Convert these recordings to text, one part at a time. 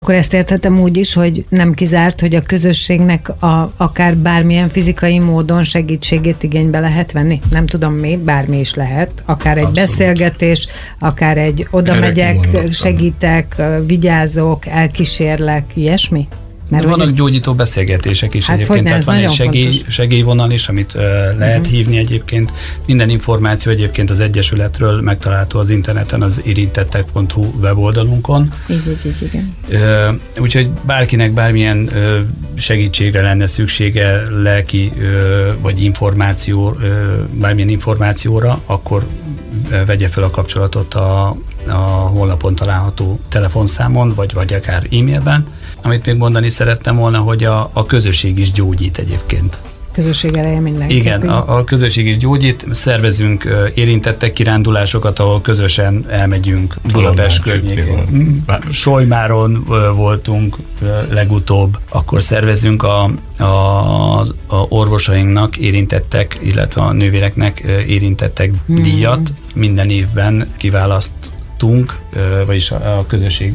Akkor ezt érthetem úgy is, hogy nem kizárt, hogy a közösségnek akár bármilyen fizikai módon segítségét igénybe lehet venni. Nem tudom mi, bármi is lehet. Akár egy Abszolút. beszélgetés, akár egy oda megyek, segítek, vigyázok, elkísérlek, ilyesmi? Mert vannak gyógyító beszélgetések is egyébként, tehát van egy segélyvonal is, amit lehet hívni egyébként. Minden információ egyébként az Egyesületről megtalálható az interneten, az érintettek.hu weboldalunkon. Így, igen. Úgyhogy bárkinek bármilyen segítségre lenne szüksége, lelki vagy információ, bármilyen információra, akkor vegye fel a kapcsolatot a honlapon található telefonszámon, vagy akár e-mailben. Amit még mondani szerettem volna, hogy a közösség is gyógyít egyébként. Közösség eleje mindenki. Igen, a közösség is gyógyít. Szervezünk érintettek kirándulásokat, ahol közösen elmegyünk Budapest környékén. Solymáron voltunk legutóbb. Akkor szervezünk a orvosainknak érintettek, illetve a nővéreknek érintettek díjat. Minden évben kiválasztunk, vagyis a közösség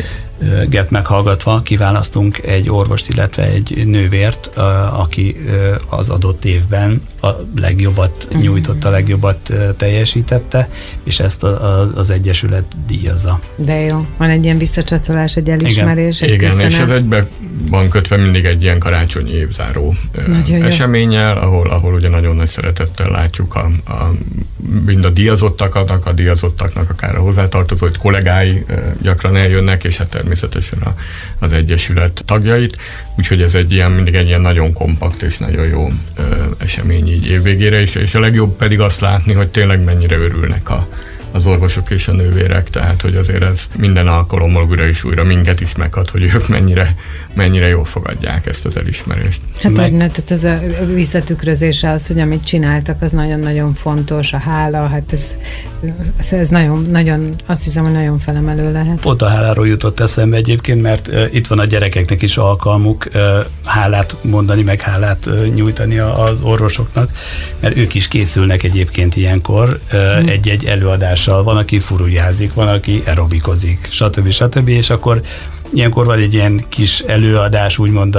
meghallgatva kiválasztunk egy orvost, illetve egy nővért, aki az adott évben a legjobbat nyújtotta, a legjobbat teljesítette, és ezt az Egyesület díjazza. De jó, van egy ilyen visszacsatolás, egy elismerés. Igen, és ez egyben van kötve mindig egy ilyen karácsonyi évzáró eseménnyel, ahol ugye nagyon nagy szeretettel látjuk mind a díjazottaknak, akár a hozzátartozó, hogy kollégái gyakran eljönnek, és hát természetesen az Egyesület tagjait, úgyhogy ez mindig egy ilyen nagyon kompakt és nagyon jó esemény így évvégére, és a legjobb pedig azt látni, hogy tényleg mennyire örülnek az orvosok és a nővérek, tehát hogy azért ez minden alkalommal újra és újra minket is meghat, hogy ők mennyire jól fogadják ezt az elismerést. Hát tehát ez a visszatükrözése az, hogy amit csináltak, az nagyon-nagyon fontos, a hála, hát ez nagyon, azt hiszem, hogy nagyon felemelő lehet. Pont a háláról jutott eszembe egyébként, mert itt van a gyerekeknek is alkalmuk hálát mondani, meg hálát nyújtani az orvosoknak, mert ők is készülnek egyébként ilyenkor egy-egy előadással. Van, aki furujázik, van, aki aerobikozik, stb. És akkor ilyenkor van egy ilyen kis előadás, úgymond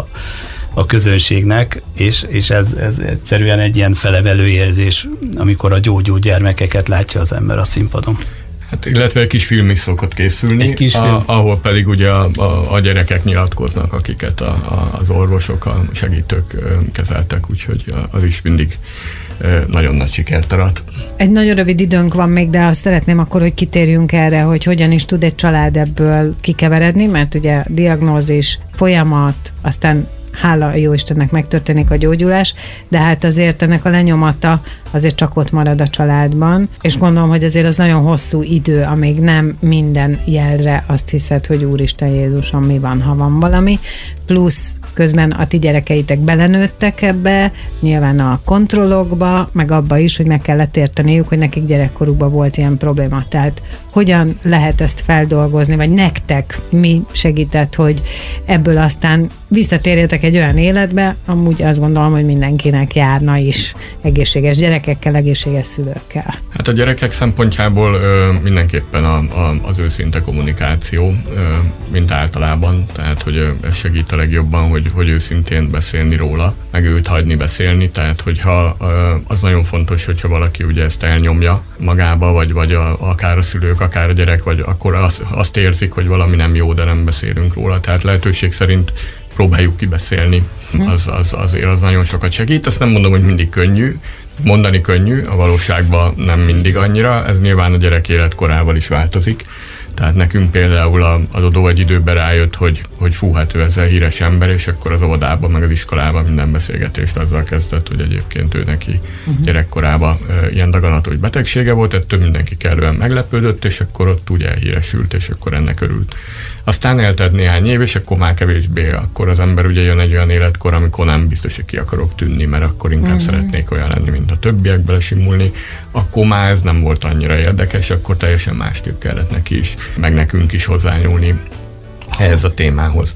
a közönségnek, és ez egyszerűen egy ilyen felemelő érzés, amikor a gyógyó gyermekeket látja az ember a színpadon. Hát, illetve egy kis film is szokott készülni, ahol pedig ugye a gyerekek nyilatkoznak, akiket az orvosok, a segítők kezeltek, úgyhogy az is mindig nagyon nagy sikert arat. Egy nagyon rövid időnk van még, de azt szeretném akkor, hogy kitérjünk erre, hogy hogyan is tud egy család ebből kikeveredni, mert ugye diagnózis, folyamat, aztán hála jó Istennek megtörténik a gyógyulás, de hát azért ennek a lenyomata azért csak ott marad a családban, és gondolom, hogy azért az nagyon hosszú idő, amíg nem minden jelre azt hiszed, hogy Úristen Jézusom, mi van, ha van valami, plusz közben a ti gyerekeitek belenőttek ebbe, nyilván a kontrollokba, meg abba is, hogy meg kellett érteniük, hogy nekik gyerekkorukban volt ilyen probléma. Tehát hogyan lehet ezt feldolgozni, vagy nektek mi segített, hogy ebből aztán visszatérjetek egy olyan életbe, amúgy azt gondolom, hogy mindenkinek járna is egészséges gyerekekkel, egészséges szülőkkel. Hát a gyerekek szempontjából mindenképpen az őszinte kommunikáció, mint általában, tehát hogy ez segít a legjobban, hogy őszintén beszélni róla, meg őt hagyni beszélni, tehát hogyha az nagyon fontos, hogyha valaki ugye ezt elnyomja magába, vagy akár a szülők, akár a gyerek, vagy akkor azt érzik, hogy valami nem jó, de nem beszélünk róla, tehát lehetőség szerint próbáljuk kibeszélni, azért az nagyon sokat segít. Azt nem mondom, hogy mindig könnyű, mondani könnyű, a valóságban nem mindig annyira, ez nyilván a gyerek életkorával is változik. Tehát nekünk például a Dodó egy időben rájött, hogy fú, hát ő ezzel híres ember, és akkor az óvodában, meg az iskolában minden beszélgetést azzal kezdett, hogy egyébként ő neki gyerekkorában ilyen daganatos betegsége volt, ettől mindenki kellően meglepődött, és akkor ott úgy elhíresült, és akkor ennek örült. Aztán eltelt néhány év, és akkor már kevésbé, akkor az ember ugye jön egy olyan életkor, amikor nem biztos, hogy ki akarok tűnni, mert akkor inkább szeretnék olyan lenni, mint a többiek, belesimulni. Akkor már ez nem volt annyira érdekes, akkor teljesen másképp kellett neki is, meg nekünk is hozzányúlni ehhez a témához.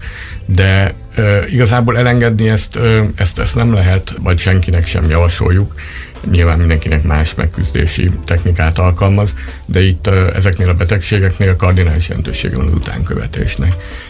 De igazából elengedni ezt nem lehet, vagy senkinek sem javasoljuk. Nyilván mindenkinek más megküzdési technikát alkalmaz, de itt ezeknél a betegségeknél kardinális jelentősége van az utánkövetésnek.